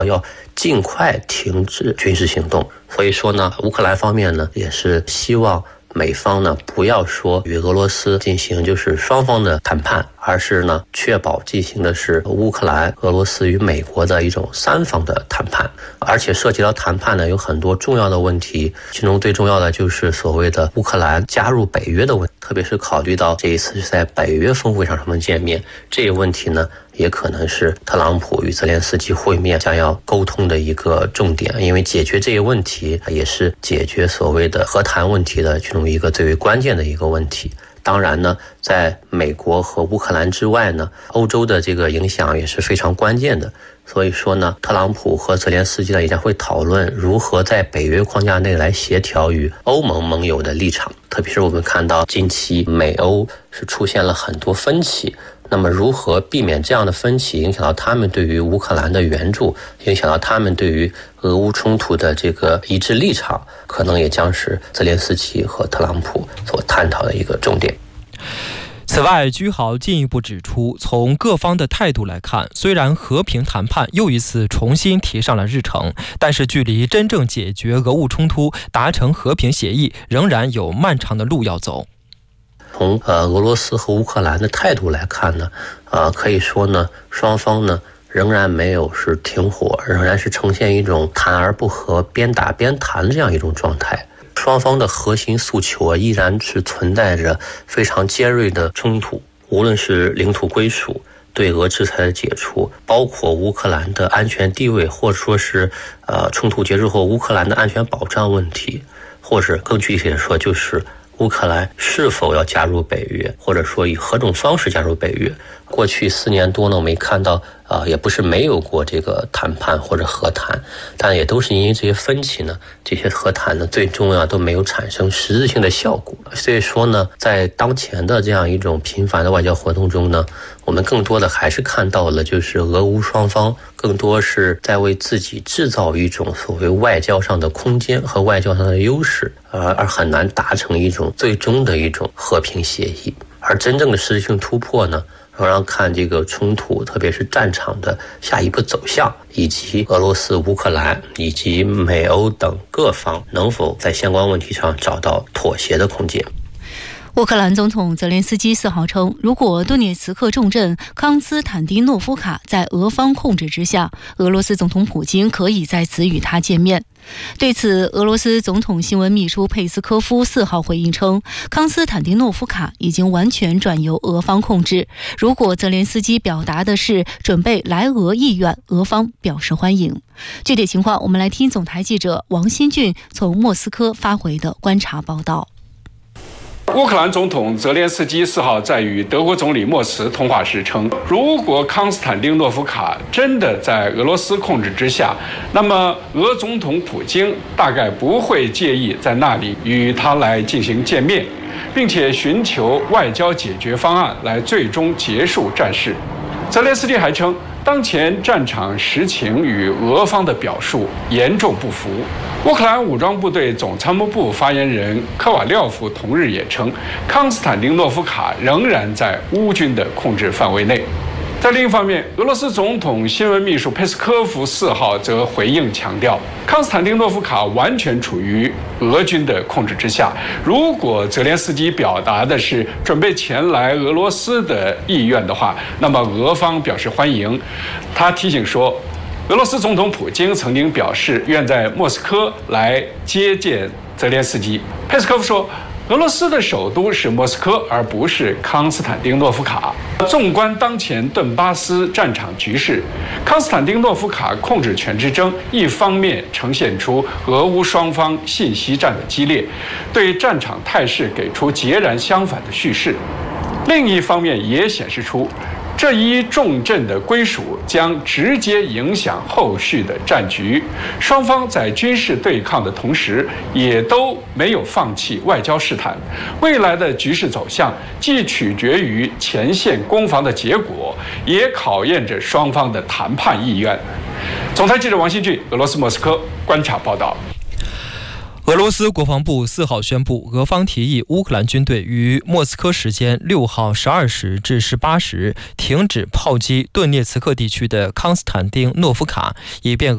要尽快停止军事行动。所以说呢，乌克兰方面呢也是希望美方呢不要说与俄罗斯进行就是双方的谈判，而是呢确保进行的是乌克兰、俄罗斯与美国的一种三方的谈判。而且涉及到谈判呢有很多重要的问题，其中最重要的就是所谓的乌克兰加入北约的问题，特别是考虑到这一次是在北约峰会上他们见面，这个问题呢也可能是特朗普与泽连斯基会面将要沟通的一个重点，因为解决这个问题也是解决所谓的和谈问题的其中一个最为关键的一个问题。当然呢，在美国和乌克兰之外呢，欧洲的这个影响也是非常关键的。所以说呢，特朗普和泽连斯基呢也将会讨论如何在北约框架内来协调与欧盟盟友的立场。特别是我们看到近期美欧是出现了很多分歧，那么如何避免这样的分歧影响到他们对于乌克兰的援助，影响到他们对于俄乌冲突的这个一致立场，可能也将是泽连斯基和特朗普所探讨的一个重点。 此外，居豪进一步指出，从各方的态度来看，虽然和平谈判又一次重新提上了日程，但是距离真正解决俄乌冲突、达成和平协议仍然有漫长的路要走。 从俄罗斯和乌克兰的态度来看呢，可以说呢，双方呢仍然没有是停火，仍然是呈现一种谈而不和、边打边谈这样一种状态。双方的核心诉求依然是存在着非常尖锐的冲突，无论是领土归属、对俄制裁的解除，包括乌克兰的安全地位，或者说是冲突结束后乌克兰的安全保障问题，或者更具体的说就是乌克兰是否要加入北约，或者说以何种方式加入北约。过去4年多呢，我们也看到也不是没有过这个谈判或者和谈，但也都是因为这些分歧呢，这些和谈呢最终都没有产生实质性的效果。所以说呢，在当前的这样一种频繁的外交活动中呢，我们更多的还是看到了就是俄乌双方更多是在为自己制造一种所谓外交上的空间和外交上的优势，而很难达成一种最终的一种和平协议。而真正的实质性突破呢，仍然看这个冲突，特别是战场的下一步走向，以及俄罗斯、乌克兰以及美欧等各方能否在相关问题上找到妥协的空间。 乌克兰总统泽连斯基4号称，如果顿涅茨克重镇康斯坦丁诺夫卡在俄方控制之下，俄罗斯总统普京可以在此与他见面。对此，俄罗斯总统新闻秘书佩斯科夫4号回应称，康斯坦丁诺夫卡已经完全转由俄方控制，如果泽连斯基表达的是准备来俄意愿，俄方表示欢迎。具体情况我们来听总台记者王新俊从莫斯科发回的观察报道。 乌克兰总统泽连斯基4号在与德国总理默茨通话时称，如果康斯坦丁诺夫卡真的在俄罗斯控制之下，那么俄总统普京大概不会介意在那里与他来进行见面，并且寻求外交解决方案来最终结束战事。泽连斯基还称，当前战场实情与俄方的表述严重不符。乌克兰武装部队总参谋部发言人科瓦廖夫同日也称，康斯坦丁诺夫卡仍然在乌军的控制范围内。在另一方面，俄罗斯总统新闻秘书佩斯科夫4号则回应强调，康斯坦丁诺夫卡完全处于俄军的控制之下。如果泽连斯基表达的是准备前来俄罗斯的意愿的话，那么俄方表示欢迎。他提醒说，俄罗斯总统普京曾经表示愿在莫斯科来接见泽连斯基。佩斯科夫说，俄罗斯的首都是莫斯科，而不是康斯坦丁诺夫卡。纵观当前顿巴斯战场局势，康斯坦丁诺夫卡控制权之争，一方面呈现出俄乌双方信息战的激烈，对战场态势给出截然相反的叙事；另一方面也显示出这一重镇的归属将直接影响后续的战局。双方在军事对抗的同时，也都没有放弃外交试探。未来的局势走向既取决于前线攻防的结果，也考验着双方的谈判意愿。总台记者王新俊，俄罗斯莫斯科观察报道。 俄罗斯国防部4号宣布，俄方提议乌克兰军队于莫斯科时间6号12时至18时停止炮击顿涅茨克地区的康斯坦丁诺夫卡，以便